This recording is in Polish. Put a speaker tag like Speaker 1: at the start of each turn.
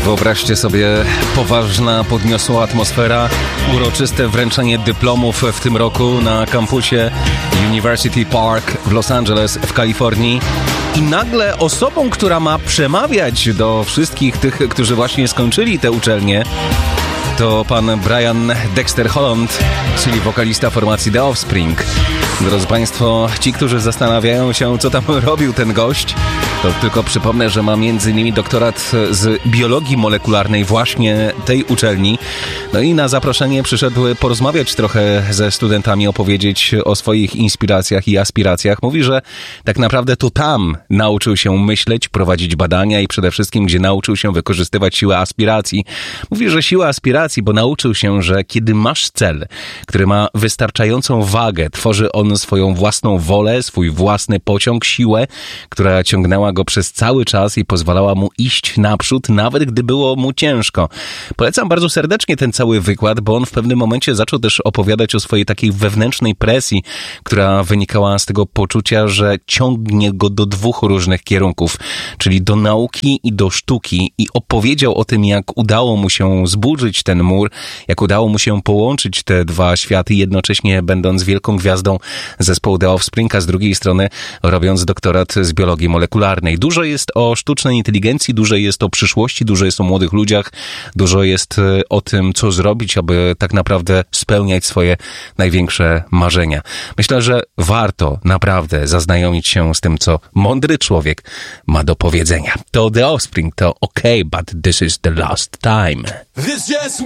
Speaker 1: Wyobraźcie sobie, poważna, podniosła atmosfera, uroczyste wręczenie dyplomów w tym roku na kampusie University Park w Los Angeles w Kalifornii. I nagle osobą, która ma przemawiać do wszystkich tych, którzy właśnie skończyli tę uczelnię, to pan Brian Dexter Holland, czyli wokalista formacji The Offspring. Drodzy Państwo, ci, którzy zastanawiają się, co tam robił ten gość, to tylko przypomnę, że ma m.in. doktorat z biologii molekularnej właśnie tej uczelni. No i na zaproszenie przyszedł porozmawiać trochę ze studentami, opowiedzieć o swoich inspiracjach i aspiracjach. Mówi, że tak naprawdę to tam nauczył się myśleć, prowadzić badania i przede wszystkim, gdzie nauczył się wykorzystywać siłę aspiracji. Mówi, że siła aspiracji, bo nauczył się, że kiedy masz cel, który ma wystarczającą wagę, tworzy on swoją własną wolę, swój własny pociąg, siłę, która ciągnęła go przez cały czas i pozwalała mu iść naprzód, nawet gdy było mu ciężko. Polecam bardzo serdecznie ten cały wykład, bo on w pewnym momencie zaczął też opowiadać o swojej takiej wewnętrznej presji, która wynikała z tego poczucia, że ciągnie go do dwóch różnych kierunków, czyli do nauki i do sztuki, i opowiedział o tym, jak udało mu się zburzyć ten mur, jak udało mu się połączyć te dwa światy, jednocześnie będąc wielką gwiazdą zespołu The Offspring, a z drugiej strony robiąc doktorat z biologii molekularnej. Dużo jest o sztucznej inteligencji, dużo jest o przyszłości, dużo jest o młodych ludziach, dużo jest o tym, co zrobić, aby tak naprawdę spełniać swoje największe marzenia. Myślę, że warto naprawdę zaznajomić się z tym, co mądry człowiek ma do powiedzenia. To The Offspring, to OK, but this is the last time.